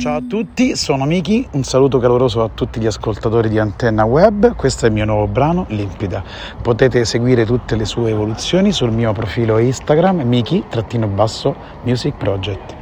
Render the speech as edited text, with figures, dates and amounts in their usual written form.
Ciao a tutti, sono Miki, un saluto caloroso a tutti gli ascoltatori di Antenna Web. Questo è il mio nuovo brano, Limpida. Potete seguire tutte le sue evoluzioni sul mio profilo Instagram, Miki_Music Project.